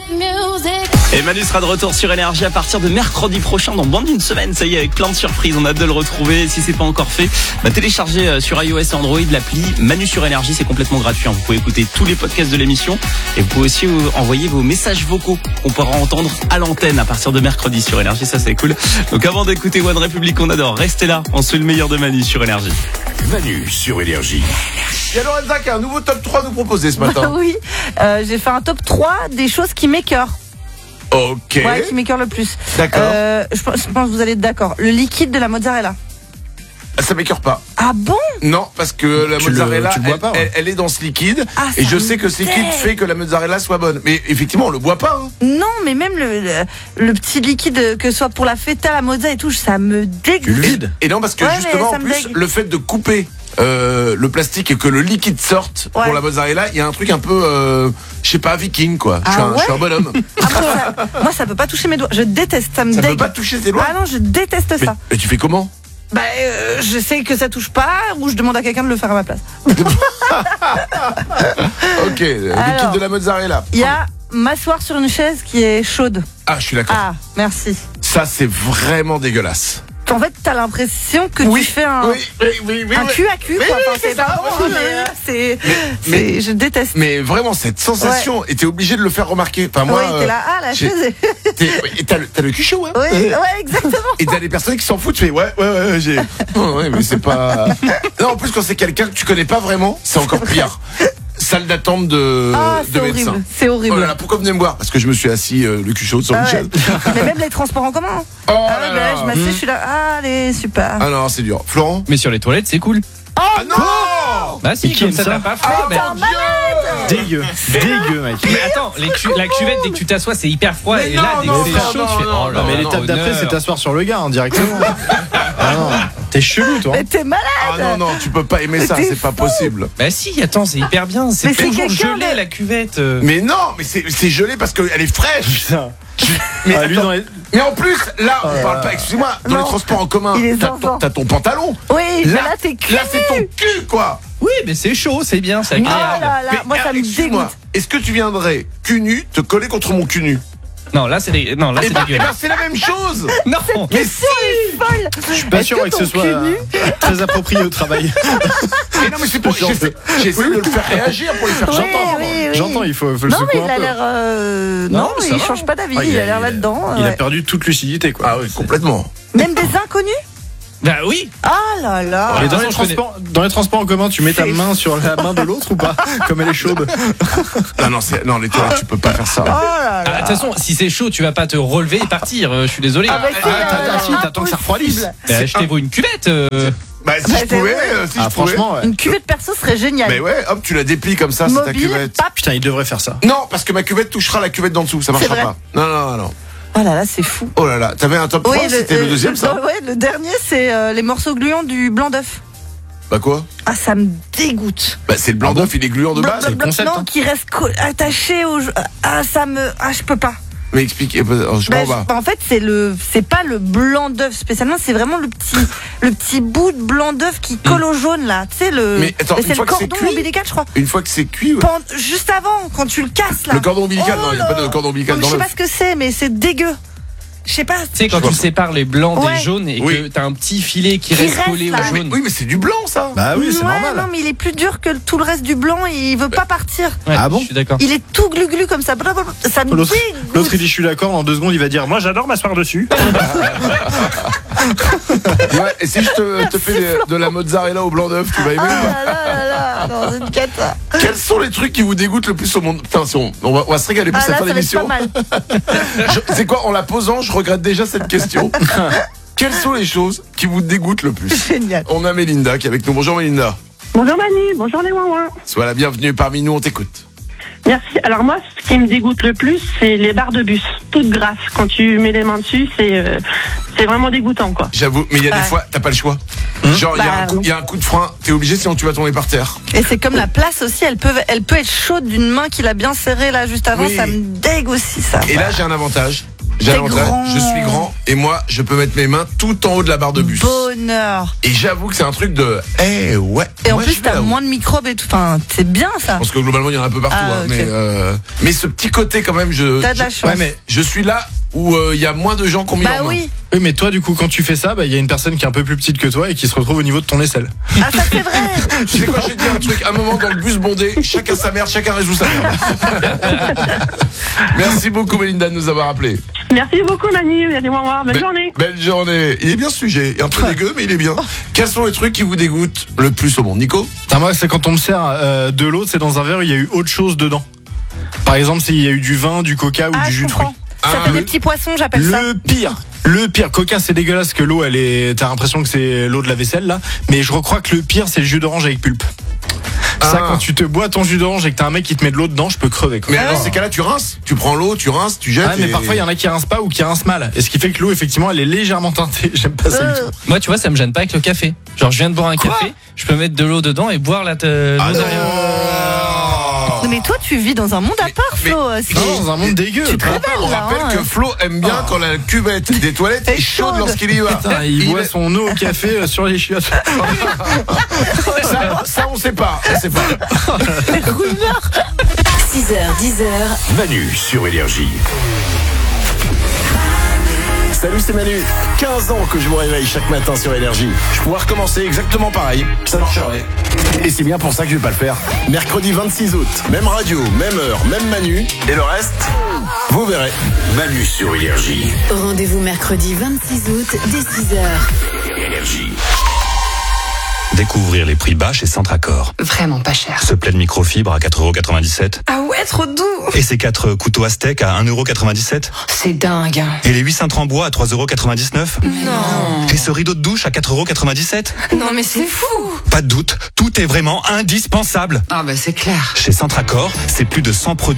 Et Manu sera de retour sur Énergie à partir de mercredi prochain, dans moins d'une semaine. Ça y est, avec plein de surprises. On a hâte de le retrouver. Si c'est pas encore fait, téléchargez sur iOS et Android l'appli Manu sur Énergie. C'est complètement gratuit. Vous pouvez écouter tous les podcasts de l'émission et vous pouvez aussi envoyer vos messages vocaux qu'on pourra entendre à l'antenne à partir de mercredi sur Énergie. Ça, c'est cool. Donc avant d'écouter One Republic, on adore. Restez là. On se fait le meilleur de Manu sur Énergie. Manu sur Énergie. Et alors Elsa qui a un nouveau top 3 à nous proposer ce matin. Oui, j'ai fait un top 3 des choses qui m'écœurent. Ok. Ouais, qui m'écœurent le plus. D'accord. Je pense que vous allez être d'accord. Le liquide de la mozzarella. Ça m'écœure pas. Ah bon? Non, parce que la mozzarella, tu le bois pas, ouais. elle est dans ce liquide. Ah, et ça je me sais que ce liquide dégoûte. fait que la mozzarella soit bonne. Mais effectivement, on le boit pas. Hein. Non, mais même le petit liquide, que ce soit pour la feta, la mozza et tout, ça me dégoûte. Tu le vides. Et non, parce que Ouais, justement, mais ça en me plus, dégoûte. le fait de couper le plastique et que le liquide sorte Ouais. pour la mozzarella, il y a un truc un peu, je sais pas, viking quoi. Ah Je suis un ouais bonhomme. Moi, ça peut pas toucher mes doigts. Je déteste, ça me Ça peut dégoûte. pas toucher tes doigts. Ah non, je déteste ça. Mais tu fais comment? Je sais que ça touche pas, ou je demande à quelqu'un de le faire à ma place. Ok, le liquide Alors, de la mozzarella. Il y a m'asseoir sur une chaise qui est chaude. Ah, je suis d'accord. Ah, merci. Ça, c'est vraiment dégueulasse. En fait, t'as l'impression que tu fais un cul à cul, quoi. Enfin, c'est ça, pardon, oui, mais je déteste. Mais vraiment, cette sensation, et t'es obligé de le faire remarquer. Enfin, moi, Oui, t'es là, la j'ai- chaise. et t'as le cul chaud, hein. Oui, ouais, exactement. Et t'as des personnes qui s'en foutent, tu fais ouais, j'ai. Oh, ouais, mais c'est pas. Non, en plus, quand c'est quelqu'un que tu connais pas vraiment, c'est encore pire. Salle d'attente de C'est médecin. horrible. C'est horrible. Oh là là, pourquoi venez me voir? Parce que je me suis assis le cul chaud sur une Ah ouais. chaise. Mais même les transports en commun. Oh Ah là ouais, là. je m'assieds, je suis là. Ah, allez, super. Ah non, c'est dur. Florent? Mais sur les toilettes, c'est cool. Ah non! Bah si, qui comme aime ça, ça t'as pas froid. Ah, mais... mon Dieu! Dégueu, dégueu, mec. Mais attends, la cuvette, dès que tu t'assois, c'est hyper froid. Mais et là, non, dès non, que c'est non, chaud, non, tu fais non, oh là Mais là, l'étape d'après, honneur. c'est t'asseoir sur le gars, directement. Ah non, t'es chelou, toi. Mais t'es malade. Ah non, tu peux pas aimer ça, T'es c'est pas possible. Bah si, attends, c'est hyper bien. C'est Mais c'est toujours quelqu'un gelé de- la cuvette. Mais non, mais c'est gelé parce qu'elle est fraîche. Putain. Mais, Ah, lui, attends, dans les- mais en plus, là, on parle pas, excusez-moi, dans Non. les transports en commun, Il est t'as zinzin. t'as ton pantalon. Oui, mais là, t'es cul. Là, c'est ton cul, quoi. Oui, mais c'est chaud, c'est bien, c'est Oh agréable. là là, Mais, moi, ça me excuse-moi, dégoûte. est-ce que tu viendrais cul nu te coller contre mon cul nu? Non, là, c'est non, là, Eh c'est ben, dégueulasse. c'est la même chose. Non. Mais si. Folle. Je suis pas sûr que ce soit très approprié au travail. Mais non, mais c'est pour. J'essaie de le faire réagir pour les faire Oui, j'entends. oui. J'entends, il faut le Non, mais secouer il a un peu. l'air. Non, mais ça il va. change pas d'avis. Ah, il a l'air là-dedans. Il a ouais. perdu toute lucidité, quoi. Ah oui, complètement. Même des inconnus. Bah oui. Ah là là. Et de toute façon, dans les transports en commun, tu mets ta C'est- main sur la main de l'autre ou pas? Comme elle est chaude. Non, les toilettes, tu peux pas faire ça. Oh là Ah, de là. toute façon, si c'est chaud, tu vas pas te relever et partir. Je suis désolé. Ah, bah, c'est, si, t'attends que ça refroidisse. Bah, achetez-vous une cuvette. Bah, si Bah, je c'est pouvais, vrai. si Ah, je pouvais. franchement, ouais. Une cuvette perso serait géniale. Mais ouais, hop, tu la déplies comme ça, c'est ta Mobile, cuvette. pap. Putain, il devrait faire ça. Non, parce que ma cuvette touchera la cuvette d'en dessous, ça marchera vrai. pas. Non. Oh là là, c'est fou. Oh là là, t'avais un top 3, c'était le deuxième ça? Ouais, le dernier, c'est les morceaux gluants du blanc d'œuf. Bah quoi? Ah, ça me dégoûte. Bah c'est le blanc d'œuf, il est gluant de base. le concept, Non, hein. qui reste attaché au. Ah, ça me. Ah, je peux pas. Mais expliquez, je Bah, m'en bats. en fait, c'est pas le blanc d'œuf spécialement, c'est vraiment le petit bout de blanc d'œuf qui colle au jaune là. Tu sais Mais attends, une c'est fois le que c'est cordon cuit ombilical, je crois. Une fois que c'est cuit, ouais. Juste avant, quand tu le casses là. Le cordon ombilical, Oh non, il n'y a là pas de cordon ombilical Non, dans je sais l'œuf. pas ce que c'est, mais c'est dégueu. Je sais pas. Tu sais, quand tu sépares les blancs Ouais. des jaunes et Oui. que t'as un petit filet qui Qui reste reste, collé là. au jaune. Oui, mais c'est du blanc ça. Bah oui, c'est Ouais, normal. non, mais il est plus dur que tout le reste du blanc, il veut pas partir. Ouais, Ah bon je suis d'accord. Il est tout glu-glu comme ça. Ça me L'autre, dégoûte. l'autre, il dit je suis d'accord, dans 2 secondes, il va dire moi j'adore m'asseoir dessus. Ouais, et si je te fais de la mozzarella au blanc d'œuf, tu vas aimer Ah ou pas? là là là là, non, c'est une cata. Quels sont les trucs qui vous dégoûtent le plus au monde? Putain, on va se régaler pour Ah cette là, fin ça va être d'émission. pas mal. C'est quoi, en la posant, je regrette déjà cette question. Quelles sont les choses qui vous dégoûtent le plus? Génial. On a Mélinda qui est avec nous. Bonjour Mélinda. Bonjour Manu, bonjour les ouin-ouin. Sois la bienvenue parmi nous, on t'écoute. Merci. Alors moi, ce qui me dégoûte le plus, c'est les barres de bus, toutes grasses. Quand tu mets les mains dessus, c'est vraiment dégoûtant, quoi. J'avoue, mais il y a des Ouais. fois, t'as pas le choix. Genre, il y a un coup de frein, t'es obligé, sinon tu vas tomber par terre. Et c'est comme la place aussi, elle peut être chaude d'une main qu'il a bien serrée là juste avant, Oui. ça me dégue aussi ça. Et là, j'ai un avantage. J'ai un T'es avantage, grand. je suis grand et moi je peux mettre mes mains tout en haut de la barre de bus. Bonheur. Et j'avoue que c'est un truc de ouais. Et en moi, plus, je vais t'as là-haut. moins de microbes et tout. Enfin, c'est bien ça. Parce que globalement il y en a un peu partout, Ah, ok. mais ce petit côté quand même, T'as de la chance. Ouais, mais je suis là où il y a moins de gens qui ont mis Bah leur main. oui. oui, mais toi, du coup, quand tu fais ça, il y a une personne qui est un peu plus petite que toi et qui se retrouve au niveau de ton aisselle. Ah, ça c'est vrai. Tu sais quoi, j'ai dit un truc, un moment dans le bus bondé, chacun sa merde, chacun résout sa merde. Merci beaucoup Mélinda de nous avoir appelés. Merci beaucoup, Manu. Allez, au revoir. Bonne journée. Belle journée. Il est bien ce sujet, un peu dégueu mais il est bien. Quels sont les trucs qui vous dégoûtent le plus au monde, Nico? Putain, moi, c'est quand on me sert de l'eau, c'est dans un verre où il y a eu autre chose dedans. Par exemple, s'il y a eu du vin, du coca ou Ah, du je jus de fruits. comprends. Ça fait des petits poissons, j'appelle ça. Le pire, coca c'est dégueulasse que l'eau t'as l'impression que c'est l'eau de la vaisselle là, mais je crois que le pire c'est le jus d'orange avec pulpe. Ça, quand tu te bois ton jus d'orange et que t'as un mec qui te met de l'eau dedans, je peux crever quoi. Mais dans ces cas-là, tu rinces. Tu prends l'eau, tu rinces, tu jettes. Ah, mais parfois il y en a qui rincent pas ou qui rincent mal. Et ce qui fait que l'eau effectivement elle est légèrement teintée. J'aime pas ça du tout. Moi, tu vois, ça me gêne pas avec le café. Genre, je viens de boire un café, je peux mettre de l'eau dedans et boire l'eau derrière. Non, mais toi, tu vis dans un monde à part, Flo. C'est- Non, dans un monde dégueu. Tu te révèles, On là, rappelle hein. que Flo aime bien quand la cuvette des toilettes est chaude lorsqu'il y va. Putain, il boit son eau au café sur les chiottes. Ça, on sait pas. On sait pas. 6h, 10h, Manu sur Énergie. Salut, c'est Manu. 15 ans que je me réveille chaque matin sur Énergie. Je pourrais recommencer exactement pareil. Ça marcherait. Et c'est bien pour ça que je vais pas le faire. Mercredi 26 août, même radio, même heure, même Manu. Et le reste, vous verrez. Manu sur Énergie. rendez-vous mercredi 26 août dès 6h. Énergie. Découvrir les prix bas chez Centracor. Vraiment pas cher. Ce plaid microfibre à 4,97 €. Ah ouais, trop doux. Et ces 4 couteaux Aztec à 1,97 €. C'est dingue. Et les 8 cintres en bois à 3,99 €. Non. Et ce rideau de douche à 4,97 €. Non mais c'est fou. Pas de doute, tout est vraiment indispensable. Ah bah c'est clair. Chez Centracor, c'est plus de 100 produits